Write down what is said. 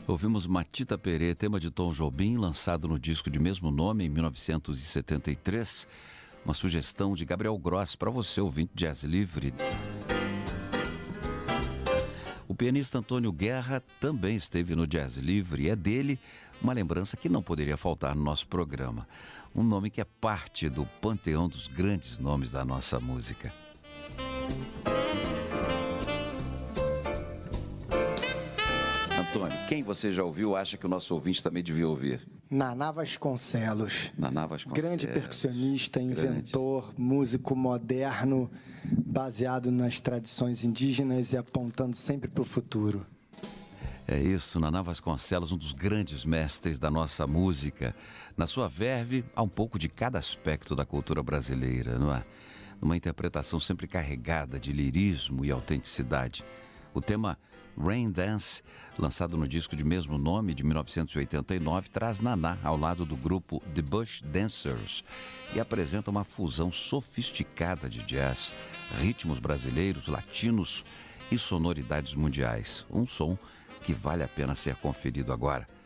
Ouvimos Matita Perê, tema de Tom Jobim, lançado no disco de mesmo nome em 1973. Uma sugestão de Gabriel Gross para você, ouvinte Jazz Livre. O pianista Antônio Guerra também esteve no Jazz Livre e é dele uma lembrança que não poderia faltar no nosso programa. Um nome que é parte do panteão dos grandes nomes da nossa música. Antônio, quem você já ouviu acha que o nosso ouvinte também devia ouvir? Naná Vasconcelos. Naná Vasconcelos. Grande percussionista, inventor, músico moderno, baseado nas tradições indígenas e apontando sempre para o futuro. É isso, Naná Vasconcelos, um dos grandes mestres da nossa música. Na sua verve, há um pouco de cada aspecto da cultura brasileira, não é? Uma interpretação sempre carregada de lirismo e autenticidade. O tema Rain Dance, lançado no disco de mesmo nome de 1989, traz Naná ao lado do grupo The Bush Dancers e apresenta uma fusão sofisticada de jazz, ritmos brasileiros, latinos e sonoridades mundiais. Um som que vale a pena ser conferido agora.